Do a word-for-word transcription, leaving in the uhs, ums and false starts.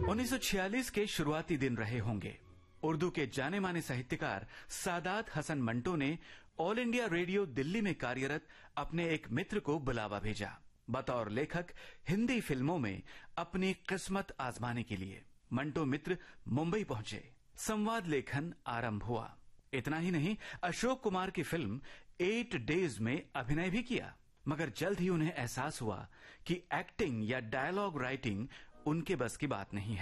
उन्नीस सौ छियालीस के शुरुआती दिन रहे होंगे। उर्दू के जाने माने साहित्यकार सादात हसन मंटो ने ऑल इंडिया रेडियो दिल्ली में कार्यरत अपने एक मित्र को बुलावा भेजा बतौर लेखक हिंदी फिल्मों में अपनी किस्मत आजमाने के लिए। मंटो मित्र मुंबई पहुंचे, संवाद लेखन आरंभ हुआ। इतना ही नहीं, अशोक कुमार की फिल्म एट डेज में अभिनय भी किया। मगर जल्द ही उन्हें एहसास हुआ कि एक्टिंग या डायलॉग राइटिंग उनके बस की बात नहीं है।